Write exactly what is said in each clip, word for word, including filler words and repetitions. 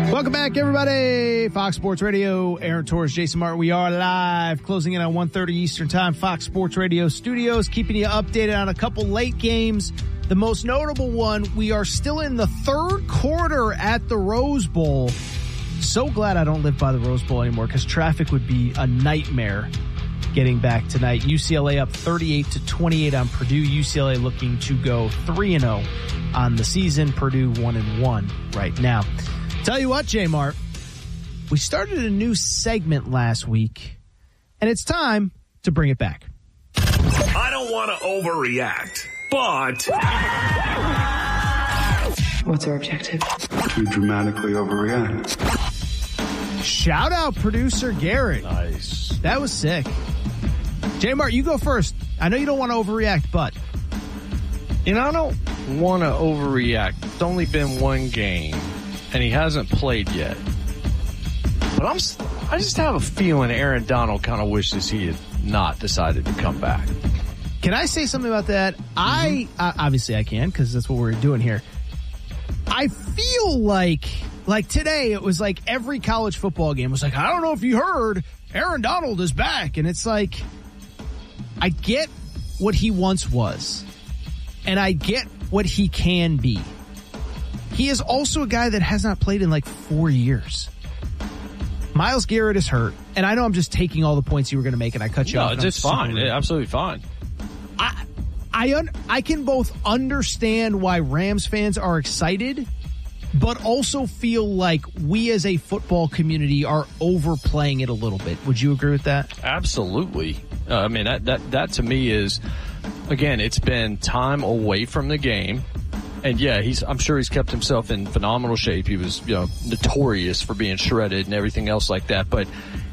Welcome back, everybody. Fox Sports Radio, Aaron Torres, Jason Martin. We are live, closing in on one thirty Eastern Time, Fox Sports Radio studios, keeping you updated on a couple late games. The most notable one, we are still in the third quarter at the Rose Bowl. So glad I don't live by the Rose Bowl anymore, because traffic would be a nightmare getting back tonight. U C L A up thirty-eight to twenty-eight on Purdue. U C L A looking to go three and oh on the season. Purdue one and one right now. Tell you what, J-Mart, we started a new segment last week, and it's time to bring it back. I don't want to overreact, but... What's our objective? To dramatically overreact. Shout out producer Garrett. Nice. That was sick. J-Mart, you go first. I know you don't want to overreact, but... You know, I don't want to overreact. It's only been one game, and he hasn't played yet. But I'm, I just have a feeling Aaron Donald kind of wishes he had not decided to come back. Can I say something about that? Mm-hmm. I uh, obviously I can, because that's what we're doing here. I feel like, like today, it was like every college football game was like, I don't know if you heard, Aaron Donald is back. And it's like, I get what he once was, and I get what he can be. He is also a guy that has not played in like four years. Myles Garrett is hurt, and I know I'm just taking all the points you were going to make, and I cut you no, off. No, it's fine. It's absolutely fine. I I, un, I can both understand why Rams fans are excited, but also feel like we as a football community are overplaying it a little bit. Would you agree with that? Absolutely. Uh, I mean, that, that, that to me is, again, it's been time away from the game. And yeah, he's, I'm sure he's kept himself in phenomenal shape. He was, you know, notorious for being shredded and everything else like that. But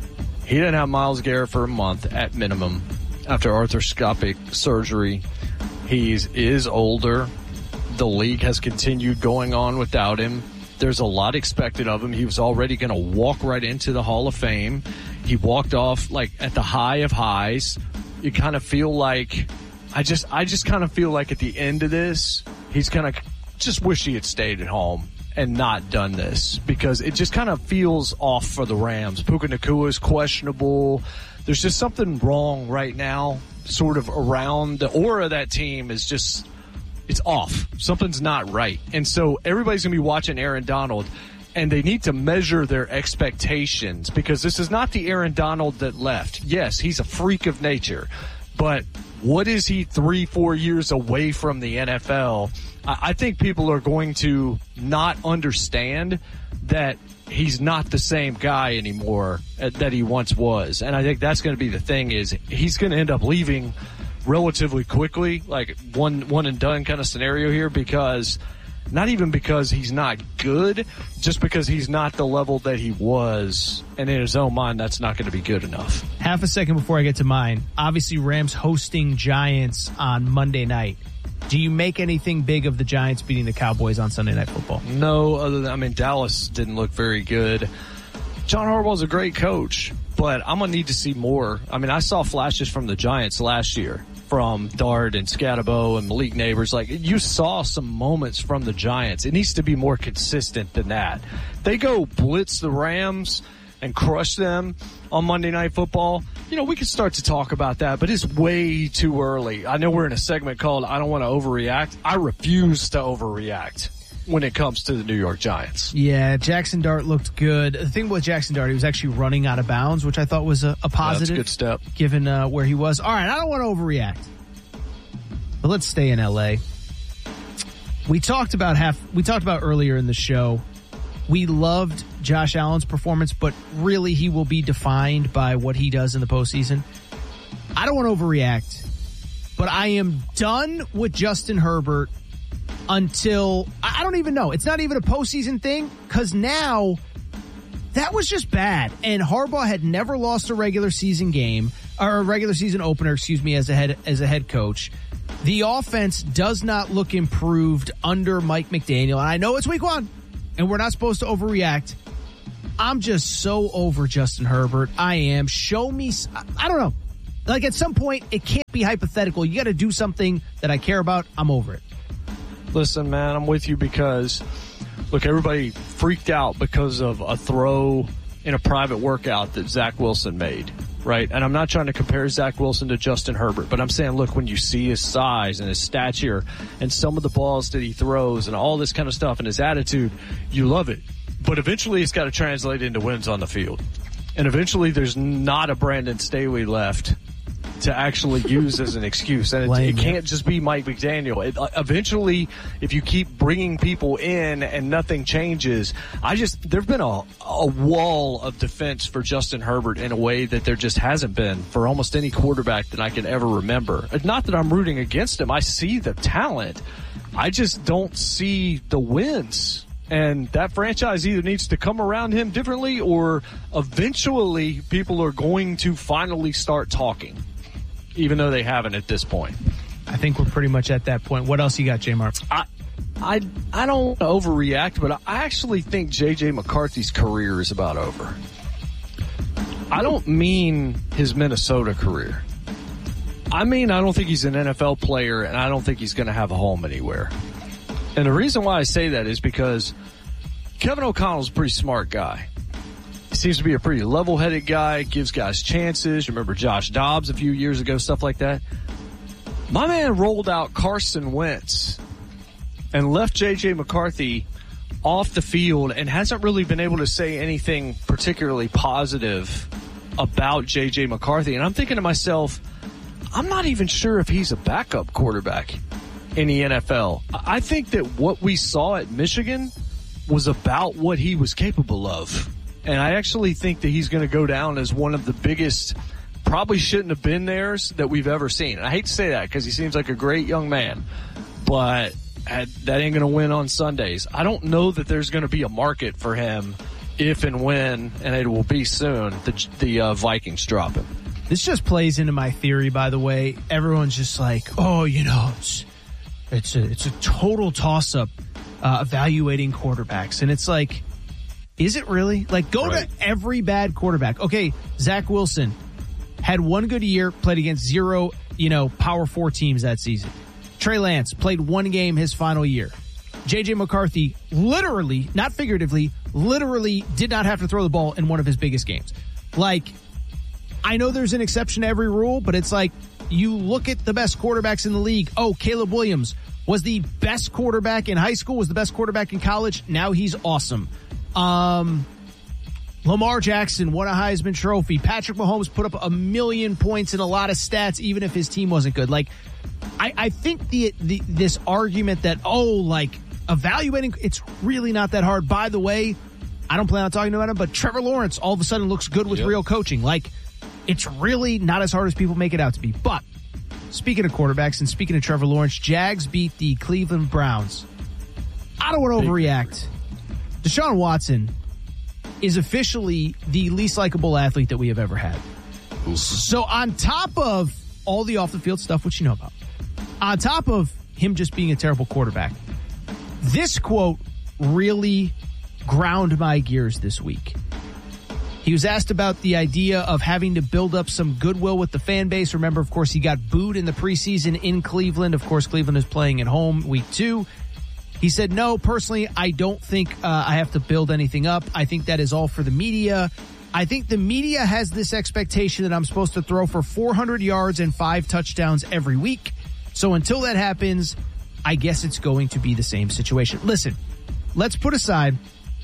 he didn't have Myles Garrett for a month at minimum after arthroscopic surgery. He's is older. The league has continued going on without him. There's a lot expected of him. He was already going to walk right into the Hall of Fame. He walked off like at the high of highs. You kind of feel like, I just, I just kind of feel like at the end of this, he's going to just wish he had stayed at home and not done this, because it just kind of feels off for the Rams. Puka Nacua is questionable. There's just something wrong right now, sort of around the aura of that team is just, it's off. Something's not right. And so everybody's going to be watching Aaron Donald, and they need to measure their expectations, because this is not the Aaron Donald that left. Yes, he's a freak of nature, but what is he three, four years away from the N F L? I think people are going to not understand that he's not the same guy anymore that he once was. And I think that's going to be the thing, is he's going to end up leaving relatively quickly, like one one and done kind of scenario here, because not even because he's not good, just because he's not the level that he was. And in his own mind, that's not going to be good enough. Half a second before I get to mine. Obviously, Rams hosting Giants on Monday night. Do you make anything big of the Giants beating the Cowboys on Sunday Night Football? No, other than, I mean, Dallas didn't look very good. John Harbaugh's a great coach, but I'm going to need to see more. I mean, I saw flashes from the Giants last year, from Dart and Scatterbo and Malik Neighbors. Like, you saw some moments from the Giants. It needs to be more consistent than that. They go blitz the Rams and crush them on Monday Night Football. You know, we can start to talk about that, but it's way too early. I know we're in a segment called I Don't Want to Overreact. I refuse to overreact when it comes to the New York Giants. Yeah, Jackson Dart looked good. The thing with Jackson Dart, he was actually running out of bounds, which I thought was a, a positive. Yeah, that's a good step. Given uh, where he was. All right, I don't want to overreact, but let's stay in L A. We talked about half. We talked about earlier in the show. We loved Josh Allen's performance, but really he will be defined by what he does in the postseason. I don't want to overreact, but I am done with Justin Herbert until, I don't even know. It's not even a postseason thing, because now that was just bad. And Harbaugh had never lost a regular season game, or a regular season opener, excuse me, as a head, as a head coach. The offense does not look improved under Mike McDaniel. And I know it's week one, and we're not supposed to overreact. I'm just so over Justin Herbert. I am. Show me. I don't know. Like, at some point, it can't be hypothetical. You got to do something that I care about. I'm over it. Listen, man, I'm with you, because look, everybody freaked out because of a throw in a private workout that Zach Wilson made, right? And I'm not trying to compare Zach Wilson to Justin Herbert, but I'm saying, look, when you see his size and his stature and some of the balls that he throws and all this kind of stuff and his attitude, you love it. But eventually it's got to translate into wins on the field. And eventually there's not a Brandon Staley left to actually use as an excuse. And it, it can't just be Mike McDaniel. It, uh, eventually, if you keep bringing people in and nothing changes, I just, there've been a, a wall of defense for Justin Herbert in a way that there just hasn't been for almost any quarterback that I can ever remember. Not that I'm rooting against him. I see the talent. I just don't see the wins. And that franchise either needs to come around him differently, or eventually people are going to finally start talking, even though they haven't at this point. I think we're pretty much at that point. What else you got, J-Mark? I, I, I don't overreact, but I actually think J J. McCarthy's career is about over. I don't mean his Minnesota career. I mean, I don't think he's an N F L player, and I don't think he's going to have a home anywhere. And the reason why I say that is because Kevin O'Connell's a pretty smart guy. He seems to be a pretty level-headed guy, gives guys chances. Remember Josh Dobbs a few years ago, stuff like that. My man rolled out Carson Wentz and left J J. McCarthy off the field and hasn't really been able to say anything particularly positive about J J. McCarthy. And I'm thinking to myself, I'm not even sure if he's a backup quarterback in the N F L. I think that what we saw at Michigan was about what he was capable of. And I actually think that he's going to go down as one of the biggest, probably shouldn't have been theirs, that we've ever seen. And I hate to say that because he seems like a great young man, but that ain't going to win on Sundays. I don't know that there's going to be a market for him if and when, and it will be soon, the, the uh, Vikings drop him. This just plays into my theory, by the way. Everyone's just like, oh, you know, it's It's a, it's a total toss-up uh, evaluating quarterbacks. And it's like, is it really? Like, go right. to every bad quarterback. Okay, Zach Wilson had one good year, played against zero, you know, Power Four teams that season. Trey Lance played one game his final year. J J. McCarthy literally, not figuratively, literally did not have to throw the ball in one of his biggest games. Like, I know there's an exception to every rule, but it's like, you look at the best quarterbacks in the league. Oh, Caleb Williams was the best quarterback in high school, was the best quarterback in college. Now he's awesome. Um, Lamar Jackson won a Heisman Trophy. Patrick Mahomes put up a million points and a lot of stats, even if his team wasn't good. Like, I, I think the, the this argument that, oh, like, evaluating, it's really not that hard. By the way, I don't plan on talking about him, but Trevor Lawrence all of a sudden looks good with yep. real coaching. Like, it's really not as hard as people make it out to be. But speaking of quarterbacks and speaking of Trevor Lawrence, Jags beat the Cleveland Browns. I don't want to overreact. Deshaun Watson is officially the least likable athlete that we have ever had. Oof. So on top of all the off-the-field stuff, which you know about, on top of him just being a terrible quarterback, this quote really ground my gears this week. He was asked about the idea of having to build up some goodwill with the fan base. Remember, of course, he got booed in the preseason in Cleveland. Of course, Cleveland is playing at home week two. He said, no, personally, I don't think uh, I have to build anything up. I think that is all for the media. I think the media has this expectation that I'm supposed to throw for four hundred yards and five touchdowns every week. So until that happens, I guess it's going to be the same situation. Listen, let's put aside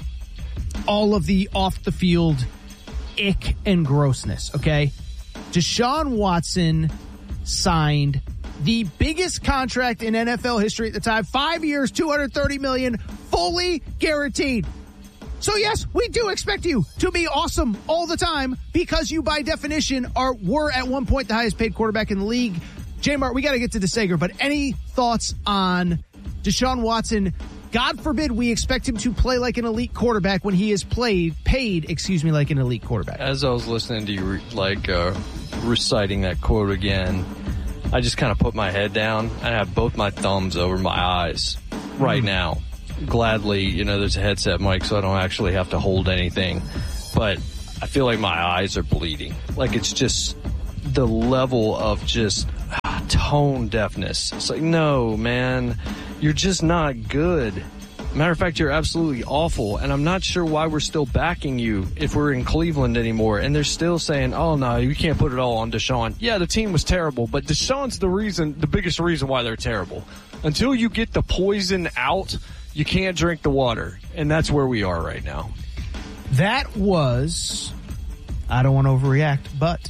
all of the off-the-field ick and grossness, okay? Deshaun Watson signed the biggest contract in N F L history at the time. Five years, two hundred thirty million dollars, fully guaranteed. So yes, we do expect you to be awesome all the time because you, by definition, are were at one point the highest paid quarterback in the league. J-Mart, we got to get to the Sager, but any thoughts on Deshaun Watson? God forbid we expect him to play like an elite quarterback when he is played, paid, excuse me, like an elite quarterback. As I was listening to you, like, uh, reciting that quote again, I just kind of put my head down and I have both my thumbs over my eyes right mm. now. Gladly, you know, there's a headset mic, so I don't actually have to hold anything. But I feel like my eyes are bleeding. Like, it's just the level of just ah, tone deafness. It's like, no, man, you're just not good. Matter of fact, you're absolutely awful, and I'm not sure why we're still backing you if we're in Cleveland anymore. And they're still saying, oh, no, you can't put it all on Deshaun. Yeah, the team was terrible, but Deshaun's the reason, the biggest reason why they're terrible. Until you get the poison out, you can't drink the water, and that's where we are right now. That was, I don't want to overreact, but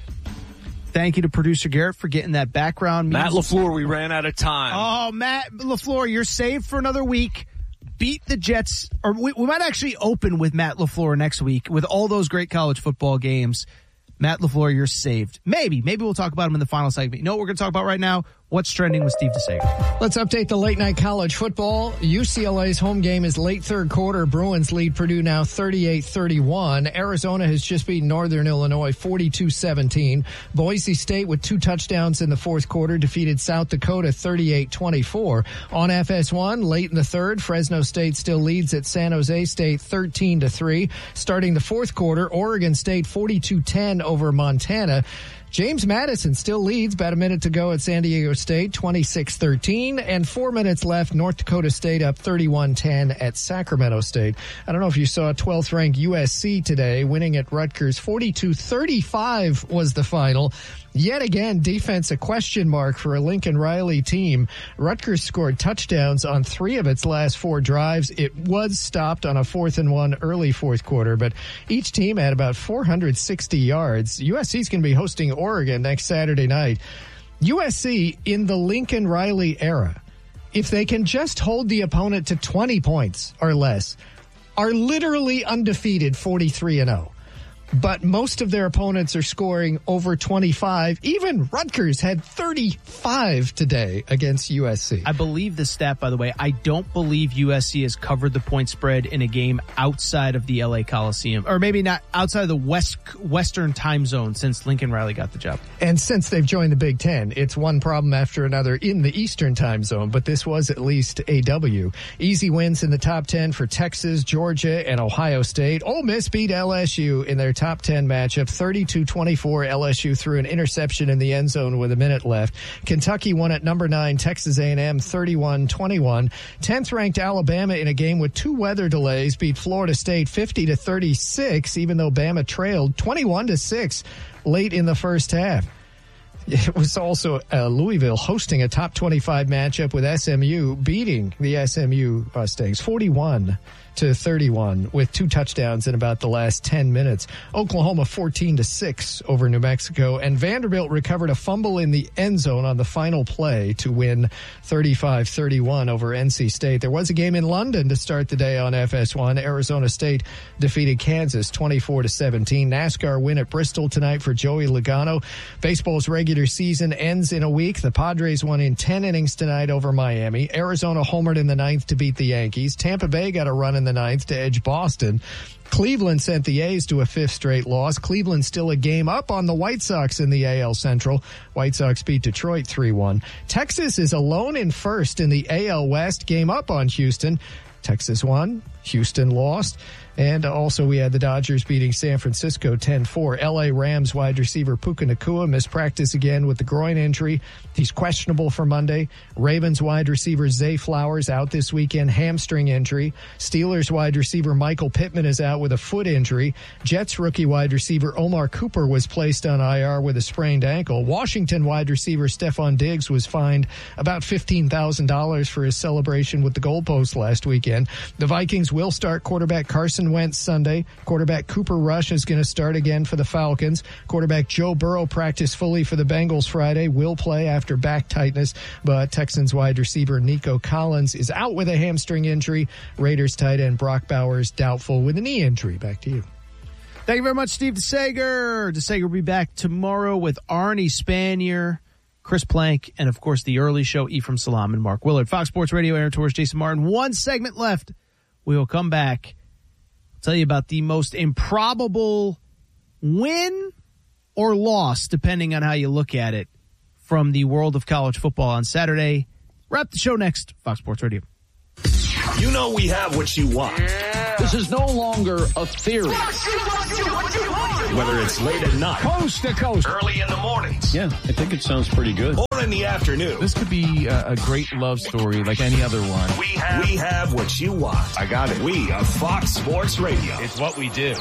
thank you to producer Garrett for getting that background music. Matt LaFleur, we ran out of time. Oh, Matt LaFleur, you're saved for another week. Beat the Jets, or we, we might actually open with Matt LaFleur next week with all those great college football games. Matt LaFleur, you're saved. Maybe. Maybe we'll talk about him in the final segment. You know what we're going to talk about right now? What's trending with Steve DeSager? Let's update the late night college football. U C L A's home game is late third quarter. Bruins lead Purdue now thirty-eight thirty-one. Arizona has just beaten Northern Illinois forty-two seventeen. Boise State with two touchdowns in the fourth quarter defeated South Dakota thirty-eight twenty-four. On F S one, late in the third, Fresno State still leads at San Jose State thirteen to three. Starting the fourth quarter, Oregon State forty-two ten over Montana. James Madison still leads, about a minute to go at San Diego State, twenty-six thirteen, and four minutes left, North Dakota State up thirty-one ten at Sacramento State. I don't know if you saw twelfth ranked U S C today, winning at Rutgers forty-two thirty-five was the final. Yet again, defense a question mark for a Lincoln Riley team. Rutgers scored touchdowns on three of its last four drives. It was stopped on a fourth and one early fourth quarter, but each team had about four hundred sixty yards. U S C's going to be hosting Oregon next Saturday night. U S C in the Lincoln Riley era, if they can just hold the opponent to twenty points or less, are literally undefeated forty-three and oh. But most of their opponents are scoring over twenty-five. Even Rutgers had thirty-five today against U S C. I believe the stat, by the way. I don't believe U S C has covered the point spread in a game outside of the L A Coliseum, or maybe not outside of the West Western time zone since Lincoln Riley got the job. And since they've joined the Big Ten, it's one problem after another in the Eastern time zone, but this was at least a W. Easy wins in the top ten for Texas, Georgia, and Ohio State. Ole Miss beat L S U in their top ten matchup, thirty-two twenty-four. L S U threw an interception in the end zone with a minute left. Kentucky won at number nine, Texas A and M, thirty-one twenty-one. tenth ranked Alabama in a game with two weather delays beat Florida State fifty to thirty-six, even though Bama trailed twenty-one to six late in the first half. It was also uh, Louisville hosting a top twenty-five matchup with S M U, beating the S M U Mustangs forty-one to thirty-one with two touchdowns in about the last ten minutes. Oklahoma fourteen to six over New Mexico, and Vanderbilt recovered a fumble in the end zone on the final play to win thirty-five thirty-one over N C State. There was a game in London to start the day on F S one. Arizona State defeated Kansas twenty-four to seventeen. NASCAR win at Bristol tonight for Joey Logano. Baseball's regular season ends in a week. The Padres won in ten innings tonight over Miami. Arizona homered in the ninth to beat the Yankees. Tampa Bay got a run in the ninth to edge Boston. Cleveland sent the A's to a fifth straight loss. Cleveland still a game up on the White Sox in the A L Central. White Sox beat Detroit three one. Texas is alone in first in the A L West, game up on Houston. Texas won. Houston lost. And also we had the Dodgers beating San Francisco ten four. L A Rams wide receiver Puka Nacua missed practice again with the groin injury. He's questionable for Monday. Ravens wide receiver Zay Flowers out this weekend, hamstring injury. Steelers wide receiver Michael Pittman is out with a foot injury. Jets rookie wide receiver Omar Cooper was placed on I R with a sprained ankle. Washington wide receiver Stephon Diggs was fined about fifteen thousand dollars for his celebration with the goalpost last weekend. The Vikings will start quarterback Carson Wentz Sunday. Quarterback Cooper Rush is going to start again for the Falcons. Quarterback Joe Burrow practiced fully for the Bengals Friday, will play after back tightness, but Texans wide receiver Nico Collins is out with a hamstring injury. Raiders tight end Brock Bowers doubtful with a knee injury. Back to you. Thank you very much, Steve DeSager. DeSager will be back tomorrow with Arnie Spanier, Chris Plank, and of course the early show, Ephraim Salam and Mark Willard. Fox Sports Radio, Aaron Torres, Jason Martin. One segment left. We will come back. I'll tell you about the most improbable win or loss, depending on how you look at it, from the world of college football on Saturday. Wrap the show next. Fox Sports Radio. You know we have what you want. This is no longer a theory. Whether it's late at night, Coast to coast, early in the mornings, Yeah, I think it sounds pretty good. or in the afternoon, This could be a, a great love story like any other one. we have, we have what you want. I got it. We are Fox Sports Radio. It's what we do.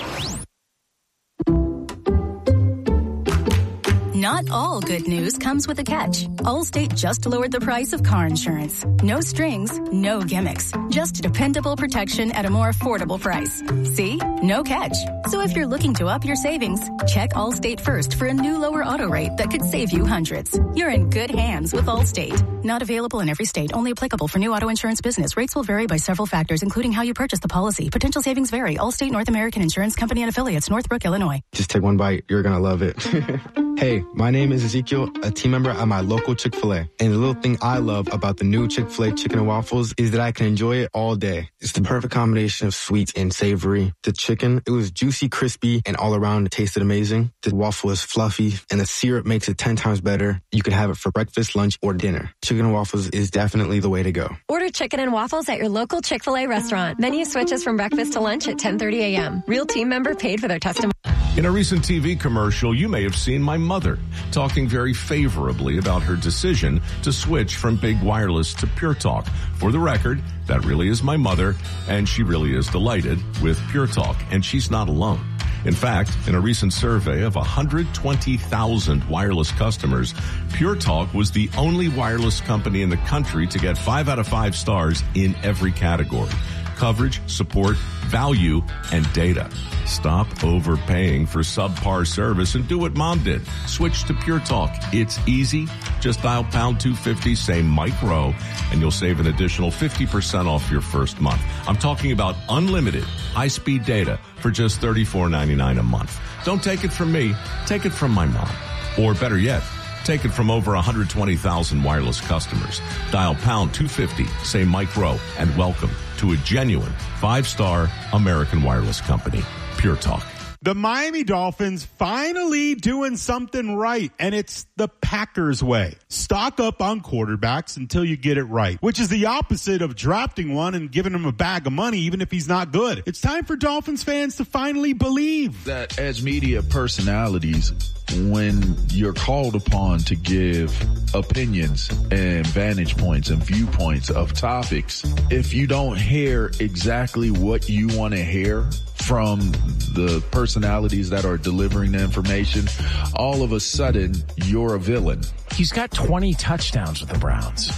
Not all good news comes with a catch. Allstate just lowered the price of car insurance. No strings, no gimmicks. Just dependable protection at a more affordable price. See? No catch. So if you're looking to up your savings, check Allstate first for a new lower auto rate that could save you hundreds. You're in good hands with Allstate. Not available in every state. Only applicable for new auto insurance business. Rates will vary by several factors, including how you purchase the policy. Potential savings vary. Allstate North American Insurance Company and Affiliates, Northbrook, Illinois. Just take one bite. You're going to love it. Hey, my name is Ezekiel, a team member at my local Chick-fil-A. And the little thing I love about the new Chick-fil-A chicken and waffles is that I can enjoy it all day. It's the perfect combination of sweet and savory. The chicken, it was juicy, crispy, and all around it tasted amazing. The waffle is fluffy, and the syrup makes it ten times better. You can have it for breakfast, lunch, or dinner. Chicken and waffles is definitely the way to go. Order chicken and waffles at your local Chick-fil-A restaurant. Menu switches from breakfast to lunch at ten thirty a.m. Real team member paid for their testimony. In a recent T V commercial, you may have seen my mother talking very favorably about her decision to switch from Big Wireless to Pure Talk. For the record, that really is my mother, and she really is delighted with Pure Talk, and she's not alone. In fact, in a recent survey of one hundred twenty thousand wireless customers, Pure Talk was the only wireless company in the country to get five out of five stars in every category: coverage, support, value, and data. Stop overpaying for subpar service and do what Mom did. Switch to Pure Talk. It's easy. Just dial pound two fifty, say Mike Rowe, and you'll save an additional fifty percent off your first month. I'm talking about unlimited high-speed data for just thirty-four ninety-nine a month. Don't take it from me. Take it from my mom. Or better yet, take it from over one hundred twenty thousand wireless customers. Dial pound two fifty, say Mike Rowe, and welcome to a genuine five-star American wireless company. Pure Talk. The Miami Dolphins finally doing something right, and it's the Packers way. Stock up on quarterbacks until you get it right, which is the opposite of drafting one and giving him a bag of money even if he's not good. It's time for Dolphins fans to finally believe that as media personalities, when you're called upon to give opinions and vantage points and viewpoints of topics, if you don't hear exactly what you want to hear from the personalities that are delivering the information, all of a sudden you're a villain. He's got twenty touchdowns with the Browns.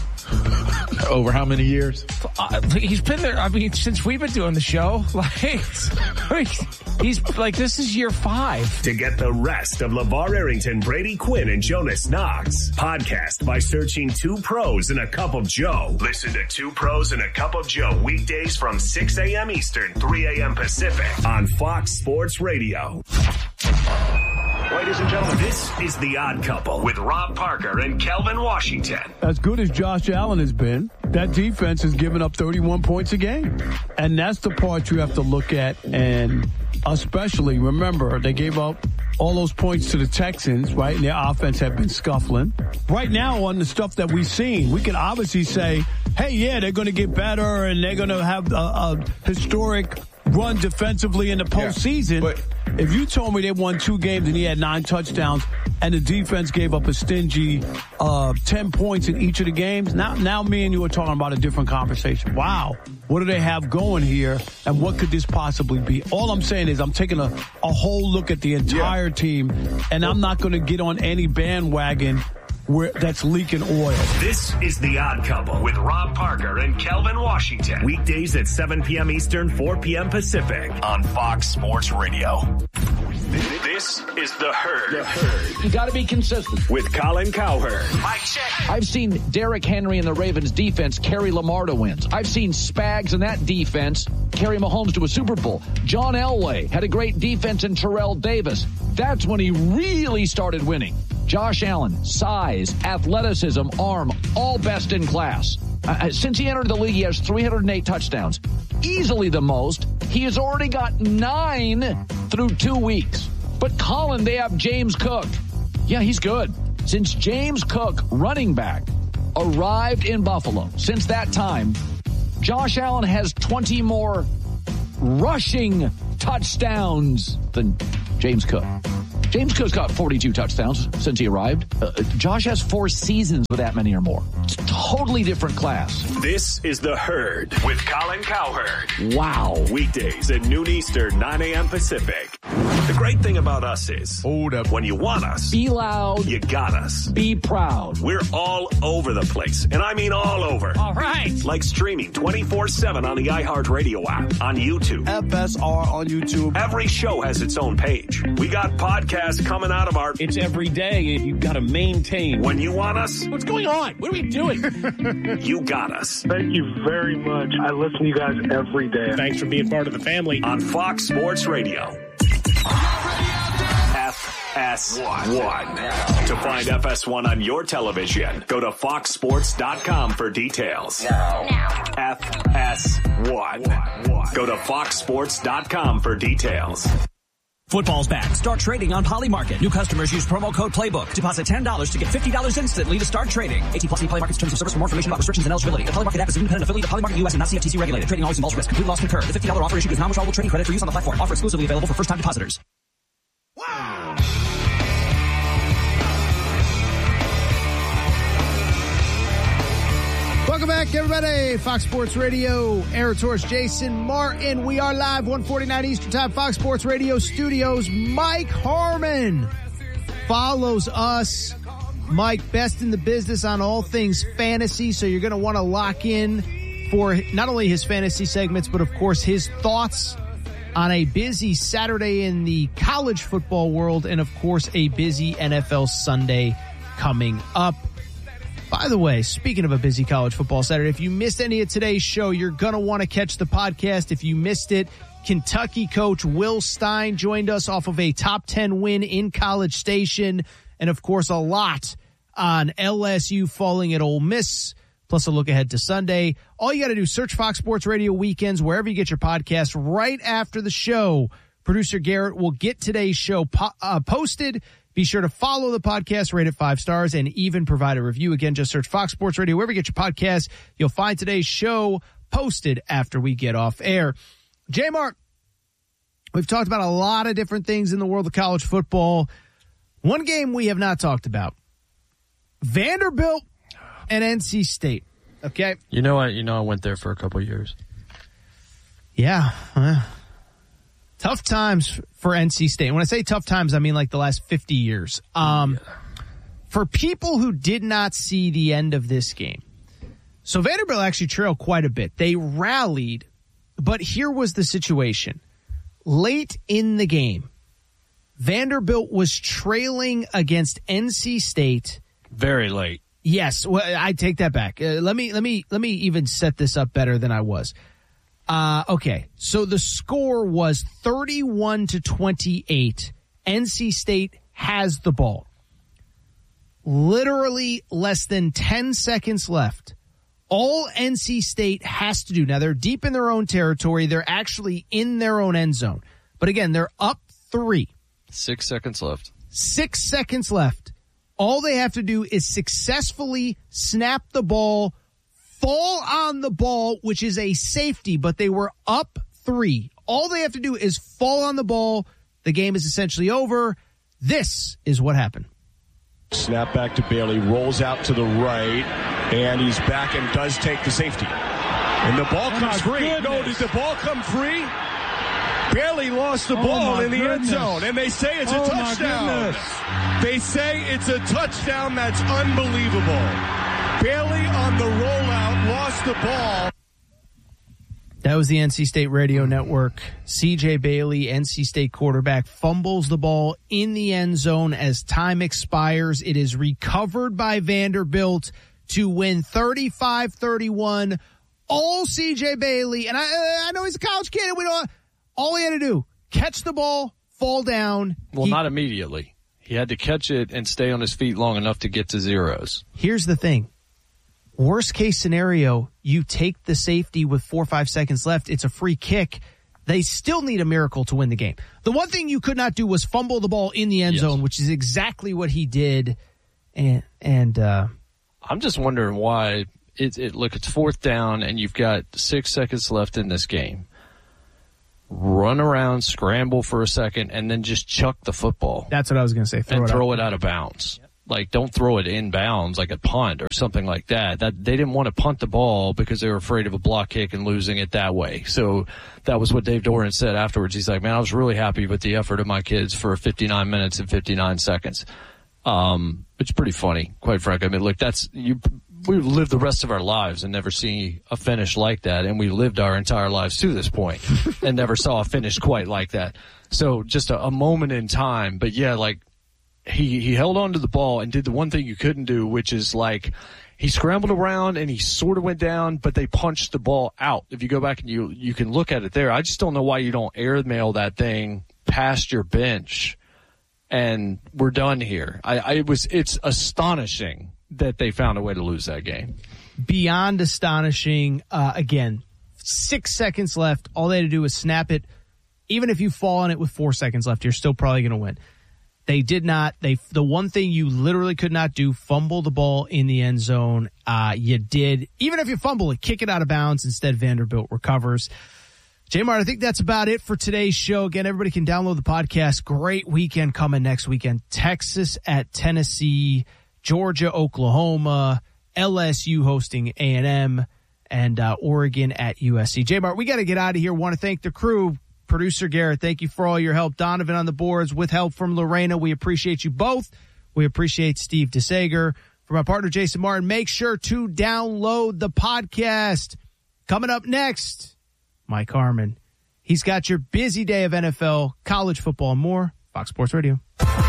Over how many years? Uh, he's been there, I mean, since we've been doing the show. Like, he's like, this is year five. To get the rest of LeVar Arrington, Brady Quinn, and Jonas Knox, podcast by searching Two Pros and a Cup of Joe. Listen to Two Pros and a Cup of Joe weekdays from six a.m. Eastern, three a.m. Pacific on Fox Sports Radio. Ladies and gentlemen, this is The Odd Couple with Rob Parker and Kelvin Washington. As good as Josh Allen has been, that defense has given up thirty-one points a game. And that's the part you have to look at. And especially, remember, they gave up all those points to the Texans, right? And their offense had been scuffling. Right now, on the stuff that we've seen, we can obviously say, hey, yeah, they're going to get better and they're going to have a, a historic run defensively in the postseason. Yeah, but if you told me they won two games and he had nine touchdowns and the defense gave up a stingy uh, ten points in each of the games, now now me and you are talking about a different conversation. Wow, what do they have going here and what could this possibly be? All I'm saying is I'm taking a, a whole look at the entire yeah. team, and I'm not going to get on any bandwagon where that's leaking oil. This is The Odd Couple with Rob Parker and Kelvin Washington. Weekdays at seven p.m. Eastern, four p.m. Pacific on Fox Sports Radio. This is The Herd. The Herd. You got to be consistent. With Colin Cowherd. Mike check. I've seen Derrick Henry and the Ravens defense carry Lamar to wins. I've seen Spags and that defense carry Mahomes to a Super Bowl. John Elway had a great defense in Terrell Davis. That's when he really started winning. Josh Allen, size, athleticism, arm, all best in class. Uh, since he entered the league, he has three hundred eight touchdowns. Easily the most. He has already got nine through two weeks. But Colin, they have James Cook. Yeah, he's good. Since James Cook, running back, arrived in Buffalo, since that time, Josh Allen has twenty more rushing touchdowns than James Cook. James Cook's got forty-two touchdowns since he arrived. Uh, Josh has four seasons with that many or more. It's a totally different class. This is The Herd with Colin Cowherd. Wow. Weekdays at noon Eastern, nine a.m. Pacific. The great thing about us is, hold up, when you want us, be loud, you got us. Be proud. We're all over the place, and I mean all over. All right. Like streaming twenty-four seven on the iHeartRadio app, on YouTube. F S R on YouTube. Every show has its own page. We got podcasts coming out of our... It's every day, and you've got to maintain. When you want us... What's going on? What are we doing? You got us. Thank you very much. I listen to you guys every day. Thanks for being part of the family. On Fox Sports Radio. F S one. To find F S one on your television, go to fox sports dot com for details. Now. F S one. Go to fox sports dot com for details. Football's back. Start trading on Polymarket. New customers use promo code PLAYBOOK. Deposit ten dollars to get fifty dollars instantly to start trading. eighteen plus Polymarket's terms of service. For more information about restrictions and eligibility. The Polymarket app is an independent affiliate of Polymarket U S and not C F T C regulated. Trading always involves risk. Complete loss concurred. The fifty dollars offer issued is non-withdrawable trading credit for use on the platform. Offer exclusively available for first-time depositors. Wow. Welcome back, everybody. Fox Sports Radio, Aaron Torres, Jason Martin. We are live, one forty-nine Eastern Time, Fox Sports Radio studios. Mike Harmon follows us. Mike, best in the business on all things fantasy, so you're going to want to lock in for not only his fantasy segments, but, of course, his thoughts on a busy Saturday in the college football world and, of course, a busy N F L Sunday coming up. By the way, speaking of a busy college football Saturday, if you missed any of today's show, you're going to want to catch the podcast. If you missed it, Kentucky coach Will Stein joined us off of a top ten win in College Station. And, of course, a lot on L S U falling at Ole Miss, plus a look ahead to Sunday. All you got to do is search Fox Sports Radio Weekends wherever you get your podcast. Right after the show, producer Garrett will get today's show po- uh, posted. Be sure to follow the podcast, rate it five stars, and even provide a review. Again, just search Fox Sports Radio. Wherever you get your podcast, you'll find today's show posted after we get off air. J-Mark, we've talked about a lot of different things in the world of college football. One game we have not talked about, Vanderbilt and N C State. Okay? You know, I you know I went there for a couple of years. Yeah. Uh, tough times for N C State. When I say tough times, I mean like the last fifty years. Um, yeah. For people who did not see the end of this game, so Vanderbilt actually trailed quite a bit. They rallied, but here was the situation. Late in the game, Vanderbilt was trailing against N C State. Very late. Yes, well, I take that back. Uh, let me let me let me even set this up better than I was. Uh, okay, so the score was thirty-one to twenty-eight. N C State has the ball. Literally less than ten seconds left. All N C State has to do, now they're deep in their own territory. They're actually in their own end zone. But again, they're up three. Six seconds left. Six seconds left. All they have to do is successfully snap the ball, fall on the ball, which is a safety, but they were up three. All they have to do is fall on the ball. The game is essentially over. This is what happened. Snap back to Bailey, rolls out to the right, and he's back and does take the safety. And the ball oh comes free. Goodness. No, did the ball come free? Bailey lost the oh ball in the goodness. end zone, and they say it's a oh touchdown. They say it's a touchdown. That's unbelievable. Bailey on the rollout lost the ball. That was the N C State Radio Network. C J Bailey, N C State quarterback, fumbles the ball in the end zone as time expires. It is recovered by Vanderbilt to win thirty-five thirty-one. All C J Bailey, and I, I know he's a college kid, and we don't. All he had to do, catch the ball, fall down. Well, he, not immediately. He had to catch it and stay on his feet long enough to get to zeros. Here's the thing. Worst case scenario, you take the safety with four or five seconds left. It's a free kick. They still need a miracle to win the game. The one thing you could not do was fumble the ball in the end yes. zone, which is exactly what he did. And, and uh, I'm just wondering why, it, it look, it's fourth down, and you've got six seconds left in this game. Run around, scramble for a second, and then just chuck the football. That's what I was going to say. Throw and it throw out. it out of bounds. Yep. Like, don't throw it in bounds like a punt or something like that. That they didn't want to punt the ball because they were afraid of a block kick and losing it that way. So that was what Dave Doran said afterwards. He's like, man, I was really happy with the effort of my kids for fifty-nine minutes and fifty-nine seconds. Um, it's pretty funny, quite frankly. I mean, look, that's you. We lived the rest of our lives and never see a finish like that, and we lived our entire lives to this point and never saw a finish quite like that. So just a, a moment in time, but yeah, like he he held on to the ball and did the one thing you couldn't do, which is like he scrambled around and he sort of went down, but they punched the ball out. If you go back and you you can look at it there, I just don't know why you don't airmail that thing past your bench, and we're done here. I, I it was it's astonishing that they found a way to lose that game. Beyond astonishing. Uh, again, six seconds left. All they had to do was snap it. Even if you fall on it with four seconds left, you're still probably going to win. They did not. They the one thing you literally could not do, fumble the ball in the end zone. Uh, you did. Even if you fumble it, kick it out of bounds. Instead, Vanderbilt recovers. J-Mart, I think that's about it for today's show. Again, everybody can download the podcast. Great weekend coming next weekend. Texas at Tennessee. Georgia, Oklahoma, L S U hosting A and M, and uh, Oregon at U S C. J-Mart, we got to get out of here. Want to thank the crew. Producer Garrett, thank you for all your help. Donovan on the boards with help from Lorena. We appreciate you both. We appreciate Steve DeSager. For my partner, Jason Martin, make sure to download the podcast. Coming up next, Mike Harmon. He's got your busy day of N F L, college football, and more. Fox Sports Radio.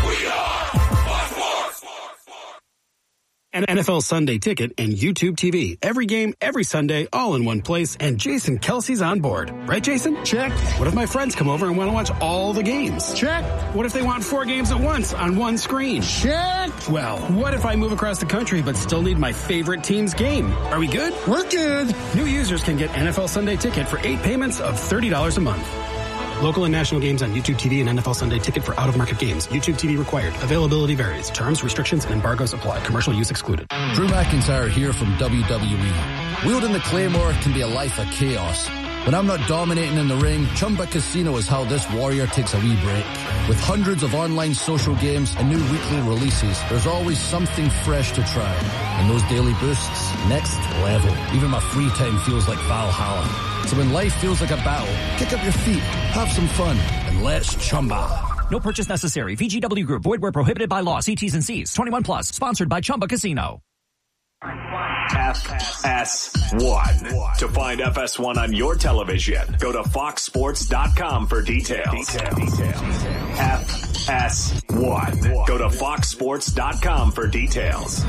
An N F L Sunday Ticket and YouTube T V. Every game, every Sunday, all in one place, and Jason Kelsey's on board. Right, Jason? Check. What if my friends come over and want to watch all the games? Check. What if they want four games at once on one screen? Check. Well, what if I move across the country but still need my favorite team's game? Are we good? We're good. New users can get N F L Sunday Ticket for eight payments of thirty dollars a month. Local and national games on YouTube T V and N F L Sunday Ticket for out-of-market games. YouTube T V required. Availability varies. Terms, restrictions, and embargoes apply. Commercial use excluded. Drew McIntyre here from W W E. Wielding the Claymore can be a life of chaos. When I'm not dominating in the ring, Chumba Casino is how this warrior takes a wee break. With hundreds of online social games and new weekly releases, there's always something fresh to try. And those daily boosts, next level. Even my free time feels like Valhalla. So when life feels like a battle, kick up your feet, have some fun, and let's Chumba. No purchase necessary. V G W Group. Void where prohibited by law. See T's and C's. twenty-one plus. Sponsored by Chumba Casino. F S one. To find F S one on your television, go to fox sports dot com for details. F S one. Go to fox sports dot com for details.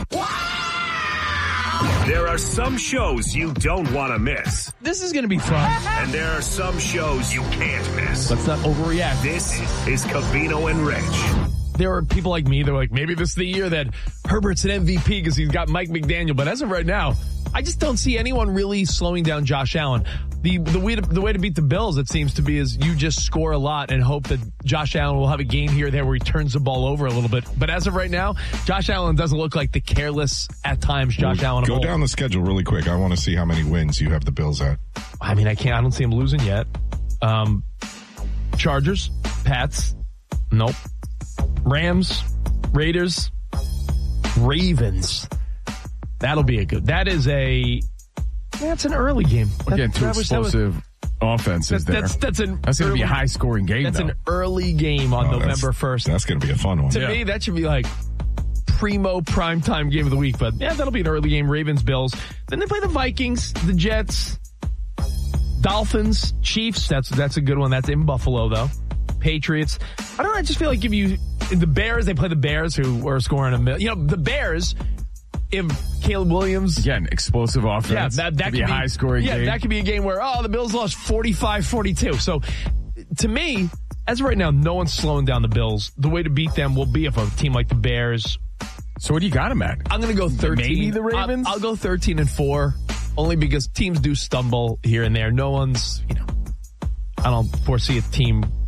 There are some shows you don't want to miss. This is going to be fun. And there are some shows you can't miss. Let's not overreact. This is Covino and Rich. There are people like me that are like, maybe this is the year that Herbert's an M V P because he's got Mike McDaniel. But as of right now, I just don't see anyone really slowing down Josh Allen. The the way to, the way to beat the Bills, it seems to be, is you just score a lot and hope that Josh Allen will have a game here or there where he turns the ball over a little bit. But as of right now, Josh Allen doesn't look like the careless, at times, Josh well, Allen. Go down the schedule really quick. I want to see how many wins you have the Bills at. I mean, I can't. I don't see him losing yet. Um, Chargers, Pats, nope. Rams, Raiders, Ravens. That'll be a good. That is a. That's an early game. Again, that, two that was, explosive that was, offenses that, there. That's that's an. That's going to be a high scoring game. That's though. an early game on oh, November first. That's going to be a fun one. To yeah. me, that should be like primo primetime game of the week. But yeah, that'll be an early game. Ravens, Bills. Then they play the Vikings, the Jets, Dolphins, Chiefs. That's that's a good one. That's in Buffalo though. Patriots. I don't know. I just feel like if you the Bears, they play the Bears who are scoring a million. You know, the Bears. If Caleb Williams again explosive offense, yeah, that that could could be a be, high scoring yeah, game. that could be a game where oh the Bills lost forty-five forty-two. So to me, as of right now, no one's slowing down the Bills. The way to beat them will be if a team like the Bears. So what do you got them at? I'm going to go thirteen. Maybe the Ravens. I'll, I'll go thirteen and four, only because teams do stumble here and there. No one's, you know, I don't foresee a team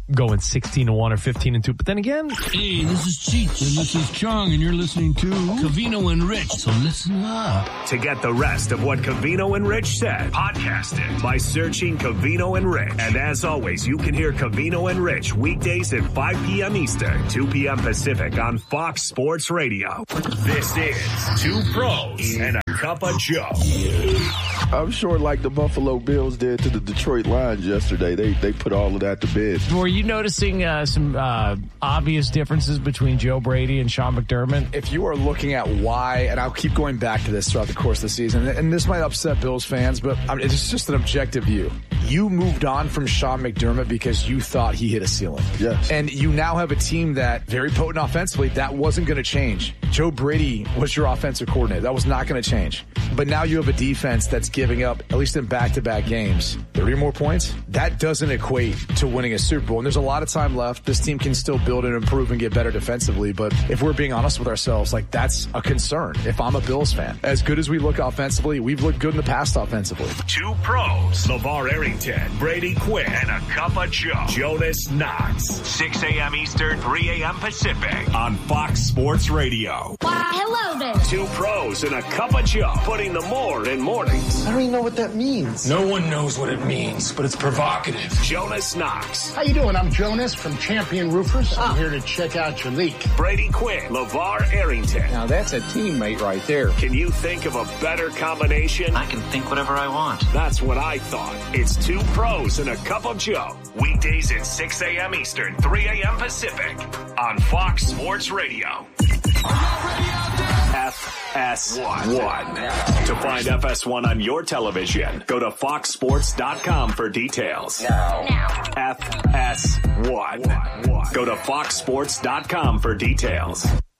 going sixteen to one or fifteen and two. But then again, hey, this is Cheech and this is Chong, and you're listening to Covino and Rich. So listen up. To get the rest of what Covino and Rich said, podcast it by searching Covino and Rich. And as always, you can hear Covino and Rich weekdays at five p.m. Eastern, two p.m. Pacific on Fox Sports Radio. This is Two Pros and a Cup of Joe. I'm sure like the Buffalo Bills did to the Detroit Lions yesterday, they they put all of that to bed. Were you noticing uh, some uh, obvious differences between Joe Brady and Sean McDermott? If you are looking at why, and I'll keep going back to this throughout the course of the season, and this might upset Bills fans, but I mean, it's just an objective view. You moved on from Sean McDermott because you thought he hit a ceiling. Yes. And you now have a team that very potent offensively. That wasn't going to change. Joe Brady was your offensive coordinator. That was not going to change. But now you have a defense that's giving up, at least in back-to-back games, thirty or more points. That doesn't equate to winning a Super Bowl. And there's a lot of time left. This team can still build and improve and get better defensively. But if we're being honest with ourselves, like that's a concern if I'm a Bills fan. As good as we look offensively, we've looked good in the past offensively. Two Pros, LeVar Arrington, Brady Quinn, and a Cup of Joe, Jonas Knox. six a.m. Eastern, three a.m. Pacific on Fox Sports Radio. Why, hello there. Two Pros and a Cup of Joe, putting the more in mornings. I don't even know what that means. No one knows what it means, but it's provocative. Jonas Knox. How you doing? I'm Jonas from Champion Roofers. I'm here to check out your leak. Brady Quinn, LeVar Arrington. Now that's a teammate right there. Can you think of a better combination? I can think whatever I want. That's what I thought. It's Two Pros and a Cup of Joe. Weekdays at six a.m. Eastern, three a.m. Pacific on Fox Sports Radio. F S one. To find F S one on your television, go to fox sports dot com for details. Now. Now. F S one. Go to fox sports dot com for details.